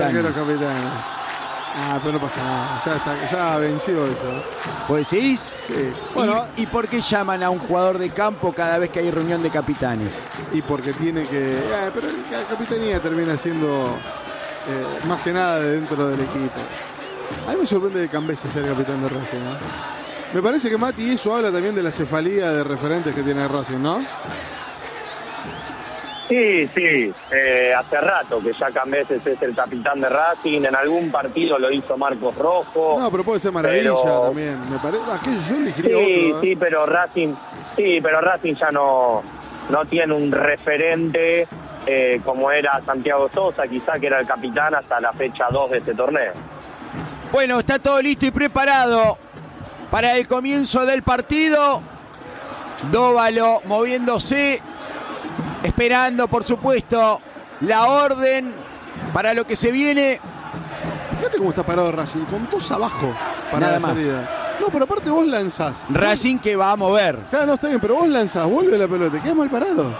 Arqueros capitanes. Pero no pasa nada. Ya venció eso. ¿Vos decís? Sí. Bueno, ¿Y por qué llaman a un jugador de campo cada vez que hay reunión de capitanes? y porque tiene que. Pero la capitanía termina siendo más que nada de dentro del equipo. A mí me sorprende que Cambese sea el capitán de Racing, ¿no? Me parece que Mati, eso habla también de la cefalía de referentes que tiene Racing, ¿no? Sí, hace rato que ya Cambeses es el capitán de Racing. En algún partido lo hizo Marcos Rojo. No, pero puede ser Maravilla también. Me parece. Yo elegiría otro. Sí, pero Racing ya no tiene un referente como era Santiago Sosa, quizá, que era el capitán hasta la fecha 2 de este torneo. Bueno, está todo listo y preparado para el comienzo del partido. Dóvalo moviéndose, esperando, por supuesto, la orden para lo que se viene. Fíjate cómo está parado Racing, con dos abajo para Nada la más. salida. No, pero aparte vos lanzás. Racing que va a mover. Claro, no está bien, pero vos lanzás, vuelve la pelota, te quedas mal parado.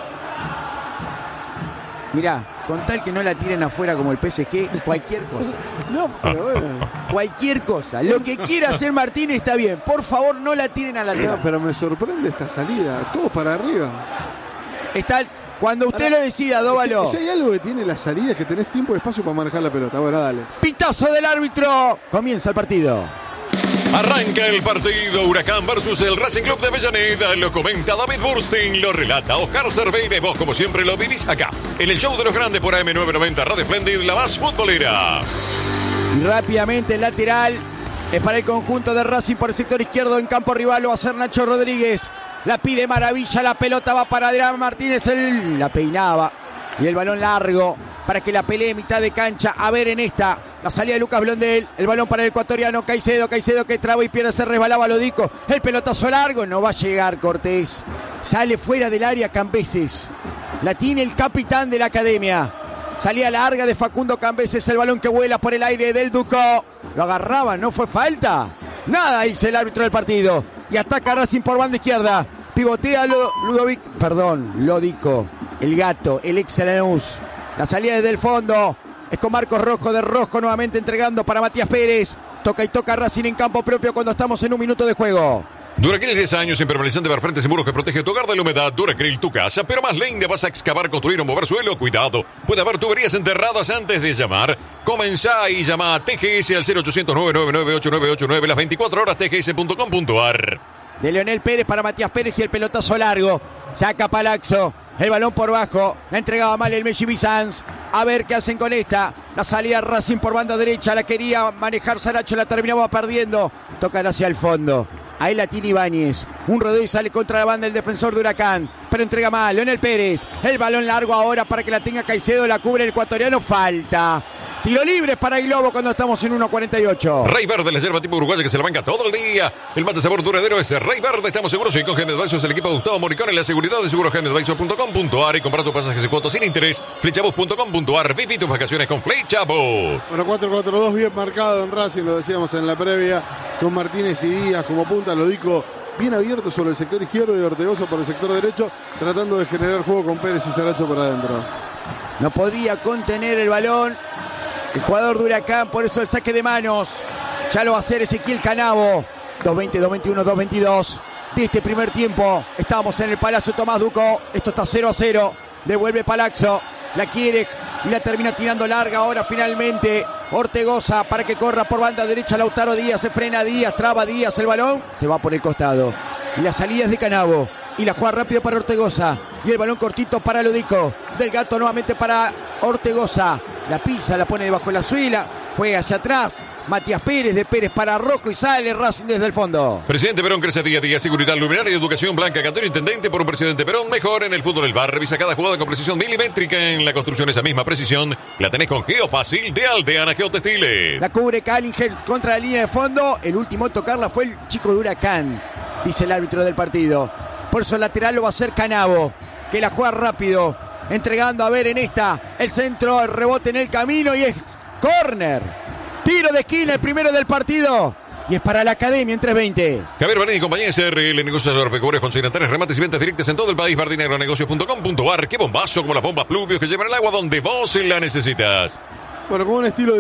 Mirá, con tal que no la tiren afuera como el PSG, cualquier cosa. No, pero bueno. Cualquier cosa. Lo que quiera hacer Martínez está bien. Por favor, no la tiren a la No, tierra. pero me sorprende esta salida, todos para arriba. Está, cuando usted lo decida, Dóvalo. Si hay algo que tiene la salida es que tenés tiempo y espacio para manejar la pelota. Bueno, dale. Pitazo del árbitro. Comienza el partido. Arranca el partido Huracán versus el Racing Club de Avellaneda. Lo comenta David Burstein, lo relata Oscar Cerveira. Vos, como siempre, lo vivís acá, en el show de los grandes por AM990 Radio Splendid, la más futbolera. Y rápidamente el lateral es para el conjunto de Racing por el sector izquierdo. En campo rival lo va a hacer Nacho Rodríguez. La pide Maravilla, la pelota va para Adrián Martínez. Él la peinaba. Y el balón largo para que la pelee mitad de cancha. A ver en esta, la salida de Lucas Blondel. El balón para el ecuatoriano Caicedo que traba y pierde, se resbalaba Lodico. El pelotazo largo, no va a llegar Cortés. Sale fuera del área Cambeses. La tiene el capitán de la academia. Salida larga de Facundo Cambeses, el balón que vuela por el aire del Ducó. Lo agarraba, no fue falta. Nada dice el árbitro del partido. Y ataca Racing por banda izquierda. Pivotea Lodico. El gato, el ex Lanús. La salida desde el fondo. Es con Marcos Rojo, de Rojo nuevamente entregando para Matías Pérez. Toca y toca Racing en campo propio cuando estamos en un minuto de juego. Duracril 10 años, impermeabilizante para frentes y muros que protege tu hogar de la humedad. Duracril, tu casa, pero más linda. Vas a excavar, construir o mover suelo. Cuidado, puede haber tuberías enterradas antes de llamar. Comenzá y llama a TGS al 0800-999-8989. Las 24 horas tgs.com.ar. De Leonel Pérez para Matías Pérez y el pelotazo largo. Saca Palazzo. El balón por bajo. La entregaba mal el Messi Bizanz. A ver qué hacen con esta. La salida Racing por banda derecha. La quería manejar Saracho. La terminaba perdiendo. Tocan hacia el fondo. Ahí la tiene Ibáñez. Un rodeo y sale contra la banda el defensor de Huracán. Pero entrega mal. Leonel Pérez. El balón largo ahora para que la tenga Caicedo. La cubre el ecuatoriano. Falta. Tiro libre para el Globo cuando estamos en 1.48. Rey Verde, la yerba tipo uruguaya que se la banca todo el día. El mate sabor duradero es Rey Verde. Estamos seguros y con General Advisors, el equipo de Gustavo Moricón en la seguridad de segurogeneradvisors.com.ar y comprar tu pasaje de cuotas sin interés. Flechabus.com.ar. Viví tus vacaciones con Flechabus. Bueno, 4-4-2 bien marcado en Racing, lo decíamos en la previa, con Martínez y Díaz como punta, Lodico bien abierto sobre el sector izquierdo y Ortegoza por el sector derecho, tratando de generar juego con Pérez y Saracho por adentro. No podía contener el balón el jugador de Huracán, por eso el saque de manos. Ya lo va a hacer Ezequiel Canavo. 2-20, 2-21, 2-22 de este primer tiempo. Estamos en el Palacio Tomás Ducó. Esto está 0-0. Devuelve Palazzo. La quiere y la termina tirando larga ahora finalmente. Ortegoza para que corra por banda derecha. Lautaro Díaz, se frena Díaz, traba Díaz el balón. Se va por el costado. Y la salida es de Canavo. Y la juega rápido para Ortegoza. Y el balón cortito para Lodico. Del Gato nuevamente para Ortegoza. La pisa, la pone debajo de la suela. Juega hacia atrás. Matías Pérez, de Pérez para Rocco y sale Racing desde el fondo. Presidente Perón crece día a día. Seguridad luminaria y educación blanca. Cantor intendente por un presidente Perón. Mejor en el fútbol del bar. Revisa cada jugada con precisión milimétrica. En la construcción esa misma precisión la tenés con Geofácil de Aldeana Geotextiles. La cubre Callinger contra la línea de fondo. El último en tocarla fue el chico de Huracán, dice el árbitro del partido. Por eso el lateral lo va a hacer Canavo, que la juega rápido. Entregando a ver en esta. El centro, el rebote en el camino y es córner. Tiro de esquina, el primero del partido. Y es para la academia en 3:20. Javier Barini y compañía SRL, negocios agropecuarios consignatarios, remates y ventas directas en todo el país. Bardinegronegocios.com.ar. Qué bombazo como las bombas Pluvios que llevan el agua donde vos la necesitas. Bueno, con un estilo